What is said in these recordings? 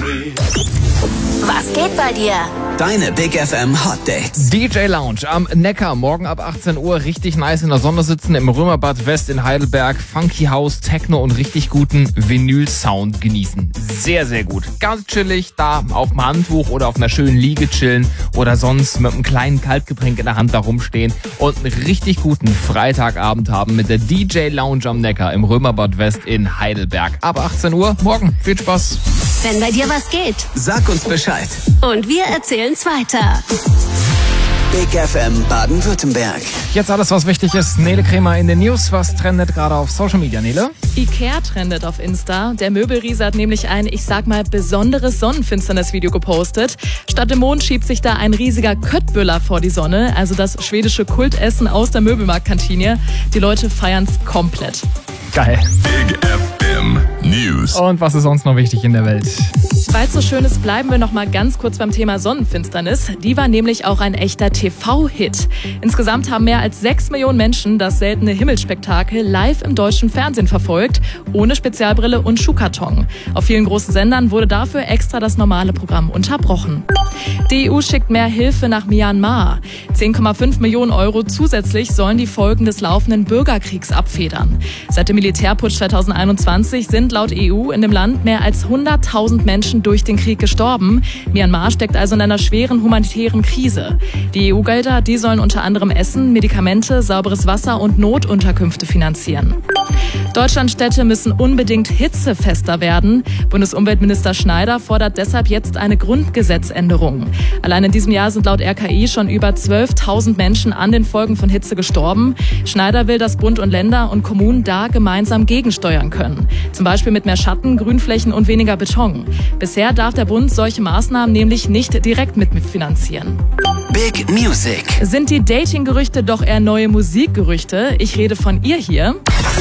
Was geht bei dir? Deine Big FM Hot Dates. DJ Lounge am Neckar, morgen ab 18 Uhr, richtig nice in der Sonne sitzen, im Römerbad West in Heidelberg, Funky House, Techno und richtig guten Vinyl-Sound genießen. Sehr, sehr gut. Ganz chillig, da auf dem Handtuch oder auf einer schönen Liege chillen oder sonst mit einem kleinen Kaltgetränk in der Hand da rumstehen und einen richtig guten Freitagabend haben mit der DJ Lounge am Neckar im Römerbad West in Heidelberg. Ab 18 Uhr, morgen. Viel Spaß. Wenn bei dir was geht. Sag uns Bescheid. Und wir erzählen's weiter. Big FM Baden-Württemberg. Jetzt alles, was wichtig ist. Nele Kremer in den News. Was trendet gerade auf Social Media, Nele? Ikea trendet auf Insta. Der Möbelriese hat nämlich ein, ich sag mal, besonderes Sonnenfinsternis-Video gepostet. Statt dem Mond schiebt sich da ein riesiger Köttbullar vor die Sonne, also das schwedische Kultessen aus der Möbelmarktkantine. Die Leute feiern's komplett. Geil. Big FM News. Und was ist sonst noch wichtig in der Welt? Weil es so schön ist, bleiben wir noch mal ganz kurz beim Thema Sonnenfinsternis. Die war nämlich auch ein echter TV-Hit. Insgesamt haben mehr als 6 Millionen Menschen das seltene Himmelsspektakel live im deutschen Fernsehen verfolgt, ohne Spezialbrille und Schuhkarton. Auf vielen großen Sendern wurde dafür extra das normale Programm unterbrochen. Die EU schickt mehr Hilfe nach Myanmar. 10,5 Millionen Euro zusätzlich sollen die Folgen des laufenden Bürgerkriegs abfedern. Seit dem Militärputsch 2021 sind laut EU in dem Land mehr als 100.000 Menschen durch den Krieg gestorben. Myanmar steckt also in einer schweren humanitären Krise. Die EU-Gelder, die sollen unter anderem Essen, Medikamente, sauberes Wasser und Notunterkünfte finanzieren. Deutschlandstädte müssen unbedingt hitzefester werden. Bundesumweltminister Schneider fordert deshalb jetzt eine Grundgesetzänderung. Allein in diesem Jahr sind laut RKI schon über 12.000 Menschen an den Folgen von Hitze gestorben. Schneider will, dass Bund und Länder und Kommunen da gemeinsam gegensteuern können. Zum Beispiel mit mehr Schatten, Grünflächen und weniger Beton. Bisher darf der Bund solche Maßnahmen nämlich nicht direkt mitfinanzieren. Big Music. Sind die Dating-Gerüchte doch eher neue Musikgerüchte? Ich rede von ihr hier.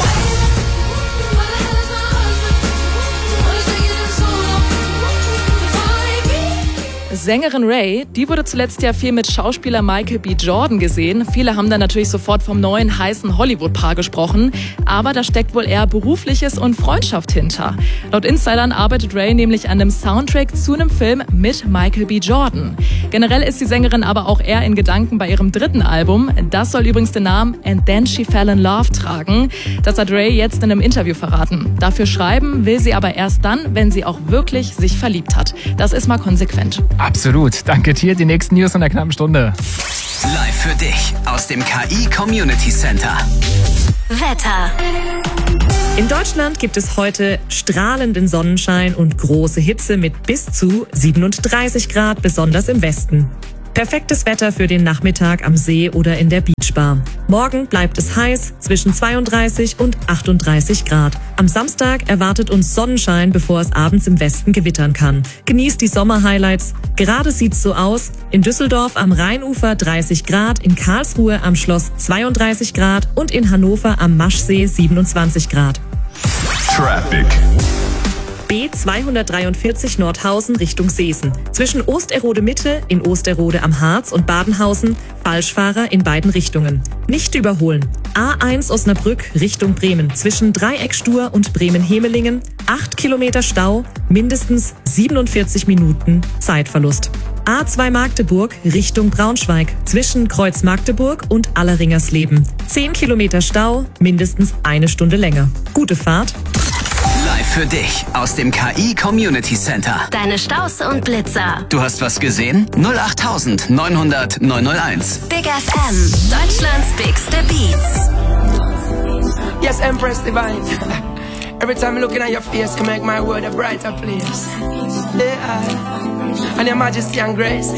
Sängerin Ray, die wurde zuletzt ja viel mit Schauspieler Michael B. Jordan gesehen. Viele haben dann natürlich sofort vom neuen heißen Hollywood-Paar gesprochen. Aber da steckt wohl eher Berufliches und Freundschaft hinter. Laut Insidern arbeitet Ray nämlich an einem Soundtrack zu einem Film mit Michael B. Jordan. Generell ist die Sängerin aber auch eher in Gedanken bei ihrem dritten Album. Das soll übrigens den Namen And Then She Fell in Love tragen. Das hat Ray jetzt in einem Interview verraten. Dafür schreiben will sie aber erst dann, wenn sie auch wirklich sich verliebt hat. Das ist mal konsequent. Absolut. Danke dir. Die nächsten News in der knappen Stunde. Live für dich aus dem KI Community Center. Wetter. In Deutschland gibt es heute strahlenden Sonnenschein und große Hitze mit bis zu 37 Grad, besonders im Westen. Perfektes Wetter für den Nachmittag am See oder in der Beachbar. Morgen bleibt es heiß, zwischen 32 und 38 Grad. Am Samstag erwartet uns Sonnenschein, bevor es abends im Westen gewittern kann. Genießt die Sommerhighlights. Gerade sieht's so aus. In Düsseldorf am Rheinufer 30 Grad, in Karlsruhe am Schloss 32 Grad und in Hannover am Maschsee 27 Grad. Traffic. B243 Nordhausen Richtung Seesen. Zwischen Osterode Mitte, in Osterode am Harz und Badenhausen Falschfahrer in beiden Richtungen. Nicht überholen. A1 Osnabrück Richtung Bremen. Zwischen Dreieckstur und Bremen-Hemelingen 8 Kilometer Stau, mindestens 47 Minuten Zeitverlust. A2 Magdeburg Richtung Braunschweig. Zwischen Kreuz Magdeburg und Alleringersleben. 10 Kilometer Stau, mindestens 1 Stunde länger. Gute Fahrt. Live für dich aus dem KI Community Center. Deine Staus und Blitzer. Du hast was gesehen? 08900 901. Big FM. Deutschlands bigste Beats. Yes, Empress Divine. Every time I'm looking at your face can make my world a brighter place. Yeah. And your majesty and grace.